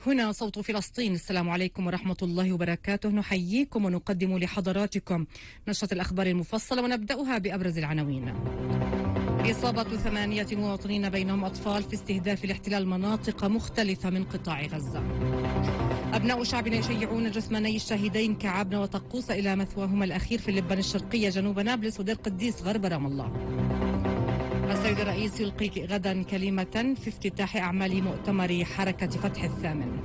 هنا صوت فلسطين. السلام عليكم ورحمة الله وبركاته. نحييكم ونقدم لحضراتكم نشرة الأخبار المفصلة، ونبدأها بأبرز العناوين. إصابة 8 مواطنين بينهم أطفال في استهداف الاحتلال مناطق مختلفة من قطاع غزة. أبناء شعبنا يشيعون جثماني الشهيدين كعبن وطقوس إلى مثواهما الأخير في اللبنان الشرقية جنوب نابلس ودير قديس غرب رام الله. السيد الرئيس يلقي غدا كلمة في افتتاح أعمال مؤتمر حركة فتح الثامن.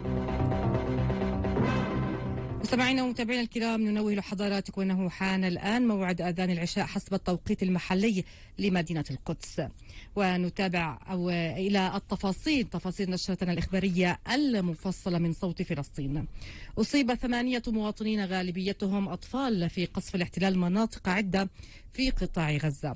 مستمعينا ومتابعينا الكرام، ننوه لحضراتكم أنه حان الآن موعد آذان العشاء حسب التوقيت المحلي لمدينة القدس، ونتابع إلى تفاصيل نشرتنا الإخبارية المفصلة من صوت فلسطين. أصيب 8 مواطنين غالبيتهم أطفال في قصف الاحتلال مناطق عدة في قطاع غزة.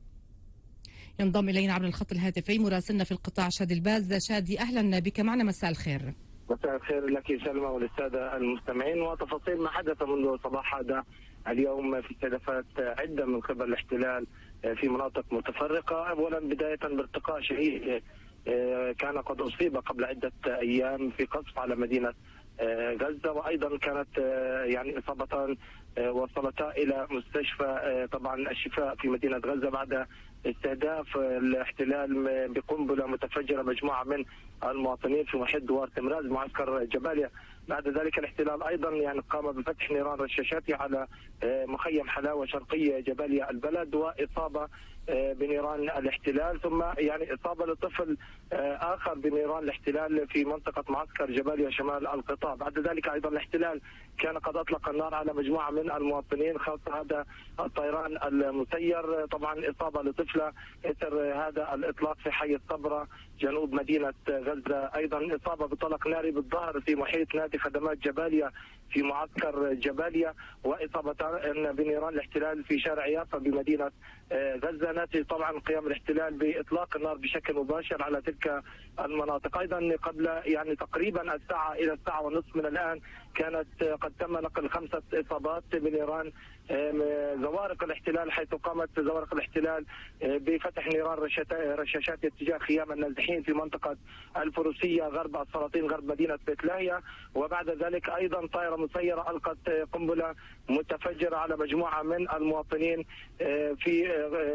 ينضم إلينا عبر الخط الهاتفي مراسلنا في القطاع شادي الباز. شادي، أهلا بك معنا، مساء الخير. مساء الخير لك سلمى وللسادة المستمعين، وتفاصيل ما حدث منذ صباح هذا اليوم في استهدافات عدة من قبل الاحتلال في مناطق متفرقة. أولا بداية بارتقاء شهيد كان قد أصيب قبل عدة أيام في قصف على مدينة غزة، وأيضا كانت يعني إصابة وصلتا إلى مستشفى طبعا الشفاء في مدينة غزة بعد استهداف الاحتلال بقنبلة متفجرة مجموعة من المواطنين في محيط دوار تمراز معسكر جباليا. بعد ذلك الاحتلال ايضا يعني قام بفتح نيران رشاشاتي على مخيم حلاوه شرقيه جباليا البلد، واصابه بنيران الاحتلال، ثم يعني اصابه لطفل اخر بنيران الاحتلال في منطقه معسكر جباليا شمال القطاع. بعد ذلك ايضا الاحتلال كان قد اطلق النار على مجموعه من المواطنين، خاصه هذا الطيران المسير. طبعا اصابه لطفله اثر هذا الاطلاق في حي الصبره جنوب مدينه غزه. ايضا اصابه بطلق ناري بالظهر في محيط نادي خدمات جباليا في معسكر جباليا، واصابه بنيران الاحتلال في شارع يافا بمدينه غزه، ناتج طبعا قيام الاحتلال باطلاق النار بشكل مباشر على تلك المناطق. ايضا قبل يعني تقريبا الساعه الى الساعه ونصف من الان كانت قد تم نقل 5 اصابات بنيران زوارق الاحتلال، حيث قامت زوارق الاحتلال بفتح نيران رشاشات اتجاه خيام النازحين في منطقه الفروسيه غرب السلاطين غرب مدينه بيت لاهيا. وبعد ذلك ايضا طائره مسيره القت قنبله متفجره على مجموعه من المواطنين في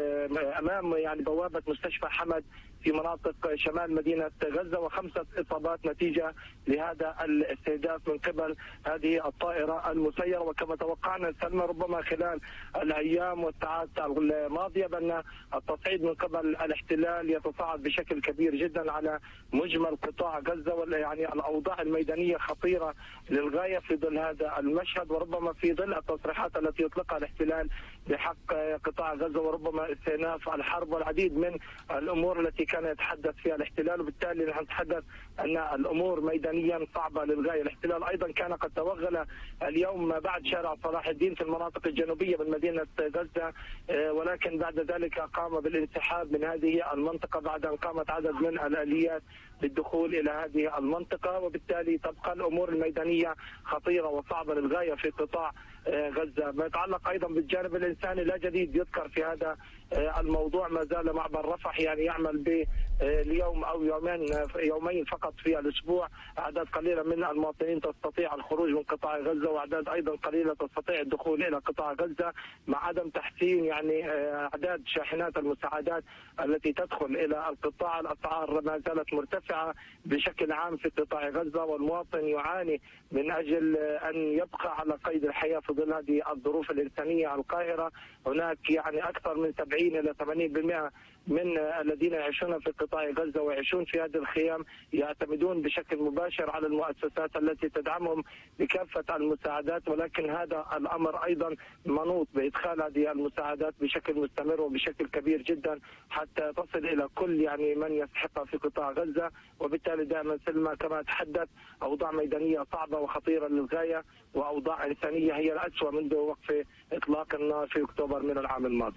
امام يعني بوابه مستشفى حمد في مناطق شمال مدينة غزة، و5 إصابات نتيجة لهذا الاستهداف من قبل هذه الطائرة المسيرة. وكما توقعنا سلمى ربما خلال الأيام والساعات الماضية بأن التصعيد من قبل الاحتلال يتصاعد بشكل كبير جدا على مجمل قطاع غزة، يعني الأوضاع الميدانية خطيرة للغاية في ظل هذا المشهد، وربما في ظل التصريحات التي يطلقها الاحتلال بحق قطاع غزة، وربما استئناف الحرب والعديد من الأمور التي كان يتحدث فيها الاحتلال. وبالتالي نحن نتحدث ان الامور ميدانيا صعبه للغايه. الاحتلال ايضا كان قد توغل اليوم بعد شارع صلاح الدين في المناطق الجنوبيه من مدينه غزه، ولكن بعد ذلك قام بالانسحاب من هذه المنطقه بعد ان قامت عدد من الاليات للدخول الى هذه المنطقه، وبالتالي تبقى الامور الميدانيه خطيره وصعبه للغايه في قطاع غزه. ما يتعلق ايضا بالجانب الانساني لا جديد يذكر في هذا الموضوع. ما زال معبر رفح يعني يعمل ليوم او يومين فقط في الاسبوع. اعداد قليله من المواطنين تستطيع الخروج من قطاع غزه، واعداد ايضا قليله تستطيع الدخول الى قطاع غزه، مع عدم تحسين يعني اعداد شاحنات المساعدات التي تدخل الى القطاع. الاسعار ما زالت مرتفعه بشكل عام في قطاع غزه، والمواطن يعاني من اجل ان يبقى على قيد الحياه في ظل هذه الظروف الانسانيه القاهره. هناك يعني اكثر من 70 الى 80% من الذين يعيشون في قطاع غزه ويعيشون في هذه الخيام يعتمدون بشكل مباشر على المؤسسات التي تدعمهم بكافه المساعدات، ولكن هذا الامر ايضا منوط بادخال هذه المساعدات بشكل مستمر وبشكل كبير جدا حتى تصل الى كل يعني من يستحقها في قطاع غزه. وبالتالي دائما سلمى كما تحدث اوضاع ميدانيه صعبه وخطيره للغايه، واوضاع انسانيه هي الاسوء منذ وقف اطلاق النار في اكتوبر من العام الماضي.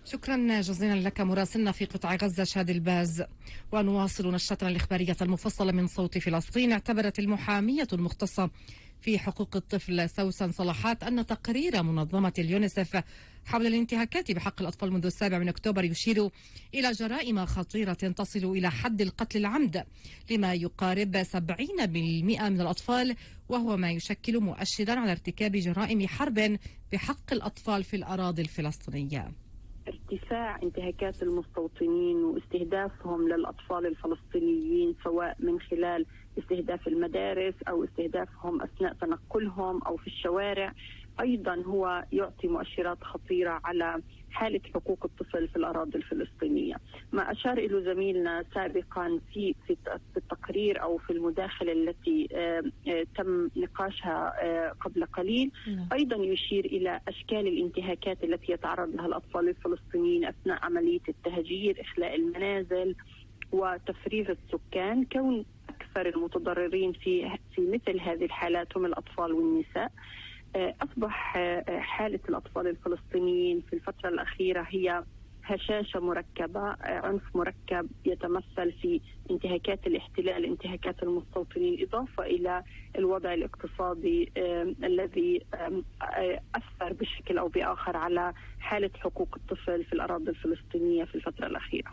شكرا جزيلا لك مراسلنا في قطاع غزة شادي الباز. ونواصل نشرتنا الإخبارية المفصلة من صوت فلسطين. اعتبرت المحامية المختصة في حقوق الطفل سوسن صلاحات أن تقرير منظمة اليونيسف حول الانتهاكات بحق الأطفال منذ 7 أكتوبر يشير إلى جرائم خطيرة تصل إلى حد القتل العمد لما يقارب 70% من الأطفال، وهو ما يشكل مؤشرا على ارتكاب جرائم حرب بحق الأطفال في الأراضي الفلسطينية. ارتفاع انتهاكات المستوطنين واستهدافهم للأطفال الفلسطينيين، سواء من خلال استهداف المدارس أو استهدافهم أثناء تنقلهم أو في الشوارع، أيضا هو يعطي مؤشرات خطيرة على حالة حقوق الطفل في الأراضي الفلسطينية. ما أشار إلى زميلنا سابقا في التقرير أو في المداخلة التي تم نقاشها قبل قليل، أيضا يشير إلى أشكال الانتهاكات التي يتعرض لها الأطفال الفلسطينيين أثناء عملية التهجير، إخلاء المنازل وتفريغ السكان. كون أكثر المتضررين في مثل هذه الحالات هم الأطفال والنساء. أصبح حالة الأطفال الفلسطينيين في الفترة الأخيرة هي هشاشة مركبة، عنف مركب يتمثل في انتهاكات الاحتلال، انتهاكات المستوطنين، إضافة إلى الوضع الاقتصادي الذي أثر بشكل أو بآخر على حالة حقوق الطفل في الأراضي الفلسطينية في الفترة الأخيرة.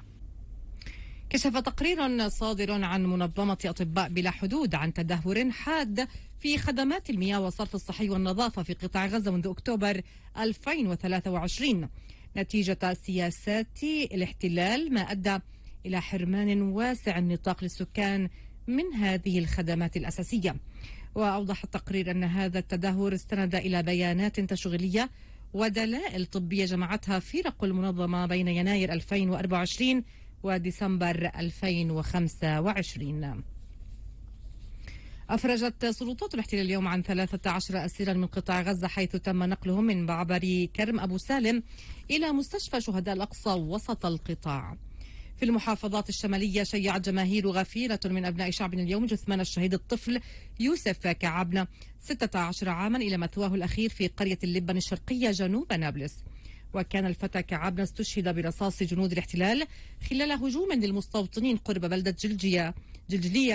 كشف تقرير صادر عن منظمة أطباء بلا حدود عن تدهور حاد في خدمات المياه والصرف الصحي والنظافة في قطاع غزة منذ أكتوبر 2023 نتيجة سياسات الاحتلال، ما أدى إلى حرمان واسع النطاق للسكان من هذه الخدمات الأساسية. وأوضح التقرير أن هذا التدهور استند إلى بيانات تشغيلية ودلائل طبية جمعتها فرق المنظمة بين يناير 2024 وديسمبر 2025. أفرجت سلطات الاحتلال اليوم عن 13 أسيرا من قطاع غزة، حيث تم نقلهم من معبر كرم أبو سالم إلى مستشفى شهداء الأقصى وسط القطاع. في المحافظات الشمالية شيعت جماهير غفيرة من أبناء شعبنا اليوم جثمان الشهيد الطفل يوسف كعبنة 16 عاما إلى مثواه الأخير في قرية اللبن الشرقية جنوب نابلس. وكان الفتى كعبنة استشهد برصاص جنود الاحتلال خلال هجوم للمستوطنين قرب بلدة جلجلية